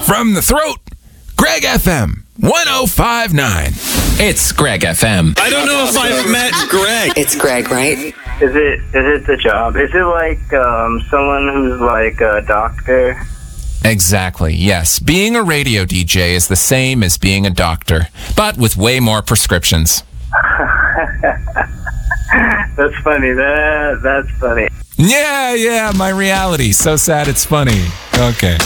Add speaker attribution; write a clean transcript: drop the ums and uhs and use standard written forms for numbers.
Speaker 1: From the throat, Greg FM 1059. It's Greg FM.
Speaker 2: I don't know if I've met Greg.
Speaker 3: It's Greg, right?
Speaker 4: Is it the job? Is it like someone who's like a doctor?
Speaker 1: Exactly, yes. Being a radio DJ is the same as being a doctor, but with way more prescriptions.
Speaker 4: That's funny. That's funny.
Speaker 1: Yeah, my reality. So sad it's funny. Okay.